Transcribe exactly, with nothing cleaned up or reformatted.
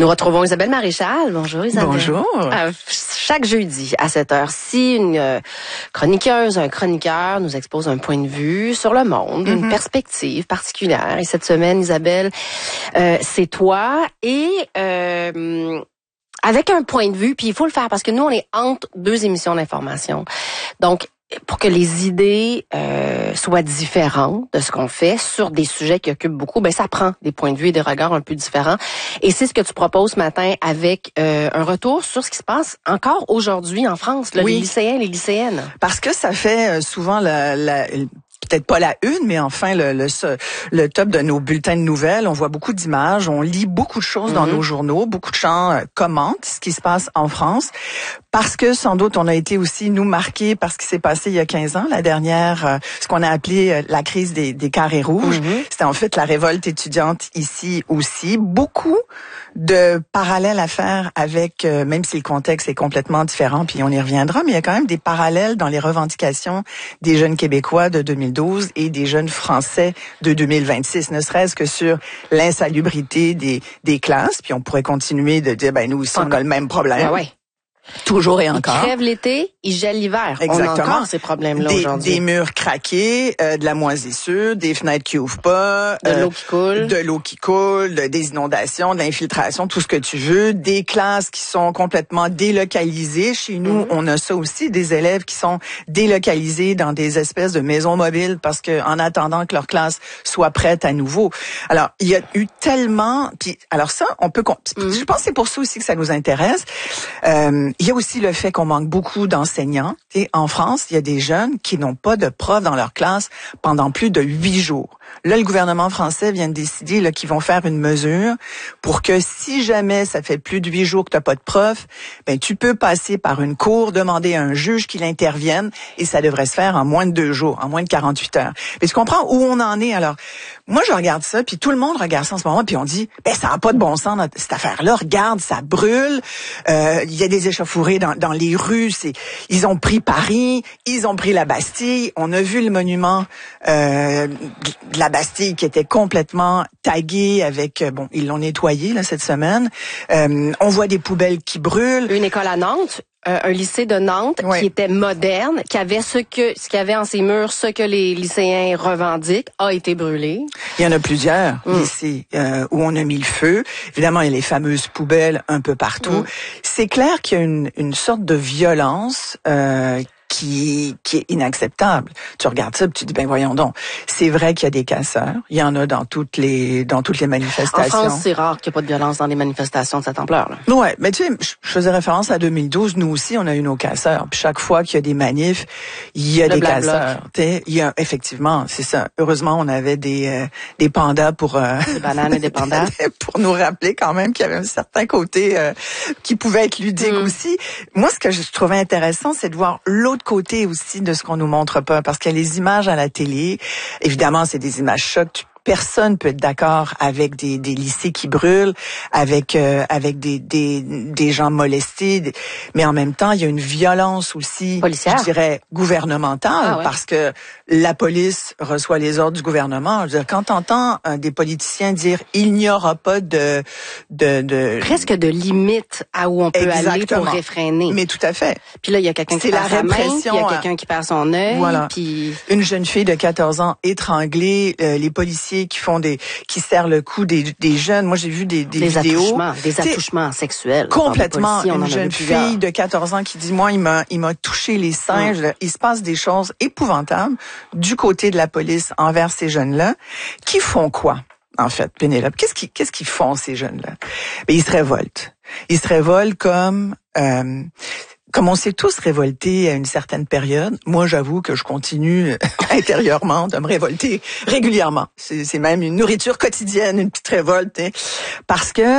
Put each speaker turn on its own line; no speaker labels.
Nous retrouvons Isabelle Maréchal. Bonjour Isabelle.
Bonjour.
Euh, chaque jeudi à cette heure-ci, une euh, chroniqueuse, un chroniqueur nous expose un point de vue sur le monde, mm-hmm. une perspective particulière. Et cette semaine, Isabelle, euh, c'est toi et euh, avec un point de vue, puis il faut le faire parce que nous, on est entre deux émissions d'information. Donc, pour que les idées euh, soient différentes de ce qu'on fait sur des sujets qui occupent beaucoup, ben ça prend des points de vue et des regards un peu différents. Et c'est ce que tu proposes ce matin avec euh, un retour sur ce qui se passe encore aujourd'hui en France, là, oui. les lycéens, les lycéennes.
Parce que ça fait souvent la... la peut-être pas la une, mais enfin le, le, le top de nos bulletins de nouvelles. On voit beaucoup d'images, on lit beaucoup de choses mm-hmm. dans nos journaux, beaucoup de gens euh, commentent ce qui se passe en France. Parce que sans doute, on a été aussi, nous, marqués par ce qui s'est passé il y a quinze ans, la dernière, euh, ce qu'on a appelé euh, la crise des, des carrés rouges. Mm-hmm. C'était en fait la révolte étudiante ici aussi. Beaucoup de parallèles à faire avec, euh, même si le contexte est complètement différent, puis on y reviendra, mais il y a quand même des parallèles dans les revendications des jeunes Québécois de deux mille douze et des jeunes Français de deux mille vingt-six, ne serait-ce que sur l'insalubrité des, des classes. Puis on pourrait continuer de dire, ben nous aussi, on a le même problème.
Ah ouais.
Toujours et encore.
Ils crèvent l'été, ils gèlent l'hiver.
Exactement.
On a encore ces problèmes-là aujourd'hui.
Des murs craqués, euh, de la moisissure, des fenêtres qui ouvrent pas.
De euh, l'eau qui coule.
De l'eau qui coule, de, des inondations, de l'infiltration, tout ce que tu veux. Des classes qui sont complètement délocalisées. Chez nous, mm-hmm. on a ça aussi, des élèves qui sont délocalisés dans des espèces de maisons mobiles parce que en attendant que leur classe soit prête à nouveau. Alors, il y a eu tellement... Puis, alors ça, on peut... Mm-hmm. Je pense que c'est pour ça aussi que ça nous intéresse. Euh, Il y a aussi le fait qu'on manque beaucoup d'enseignants. Et en France, il y a des jeunes qui n'ont pas de profs dans leur classe pendant plus de huit jours. Là, le gouvernement français vient de décider là, qu'ils vont faire une mesure pour que si jamais ça fait plus de huit jours que tu n'as pas de prof, ben tu peux passer par une cour, demander à un juge qu'il intervienne et ça devrait se faire en moins de deux jours, en moins de quarante-huit heures. Mais tu comprends où on en est alors? Moi, je regarde ça, puis tout le monde regarde ça en ce moment, puis on dit, ben ça n'a pas de bon sens notre, cette affaire-là. Regarde, ça brûle. Euh, il y a des échauffourées dans, dans les rues. C'est, ils ont pris Paris, ils ont pris la Bastille. On a vu le monument euh, de la Bastille qui était complètement tagué avec, bon, ils l'ont nettoyé là cette semaine. Euh, on voit des poubelles qui brûlent.
Une école à Nantes. Euh, un lycée de Nantes oui. qui était moderne, qui avait ce que ce qu'il y avait en ses murs, ce que les lycéens revendiquent, a été brûlé.
Il y en a plusieurs mm. lycées euh, où on a mis le feu. Évidemment, il y a les fameuses poubelles un peu partout. Mm. C'est clair qu'il y a une, une sorte de violence euh, qui qui est inacceptable. Tu regardes ça, puis tu dis ben voyons donc. C'est vrai qu'il y a des casseurs. Il y en a dans toutes les dans toutes les manifestations.
En France, c'est rare qu'il n'y ait pas de violence dans des manifestations de cette ampleur. Là.
Ouais, mais tu sais, je faisais référence à deux mille douze. Nous aussi, on a eu nos casseurs. Puis chaque fois qu'il y a des manifs, il y a
Le
des
Black
casseurs. Tu il y a effectivement, c'est ça. Heureusement, on avait des euh, des pandas pour euh,
des bananes et des pandas
pour nous rappeler quand même qu'il y avait un certain côté euh, qui pouvait être ludique mm. aussi. Moi, ce que je trouvais intéressant, c'est de voir l'autre côté aussi de ce qu'on nous montre pas, parce qu'il y a les images à la télé. Évidemment, c'est des images chocs. Personne peut être d'accord avec des, des lycées qui brûlent, avec euh, avec des, des des gens molestés, des... mais en même temps, il y a une violence aussi,
policière.
Je dirais gouvernementale, ah ouais. parce que la police reçoit les ordres du gouvernement. Je veux dire, quand t'entends euh, des politiciens dire il n'y aura pas de de, de...
presque de limite à où on peut Exactement. aller pour réfréner.
Mais tout à fait.
Puis là, il y a quelqu'un qui perd sa main, il y a quelqu'un qui perd son œil,
voilà.
puis
une jeune fille de quatorze ans étranglée, euh, les policiers qui font des, qui serrent le cou des, des jeunes. Moi, j'ai vu des, des,
des
vidéos.
Attouchements, des attouchements sexuels.
Complètement.
Policiers,
une jeune fille de quatorze ans qui dit, moi, il m'a, il m'a touché les seins. Mmh. Il se passe des choses épouvantables du côté de la police envers ces jeunes-là. Qui font quoi? En fait, Pénélope, qu'est-ce qu'ils, qu'est-ce qu'ils font, ces jeunes-là? Ben, ils se révoltent. Ils se révoltent comme, euh, Comme on s'est tous révoltés à une certaine période, moi j'avoue que je continue intérieurement de me révolter régulièrement. C'est, c'est même une nourriture quotidienne, une petite révolte, hein, parce que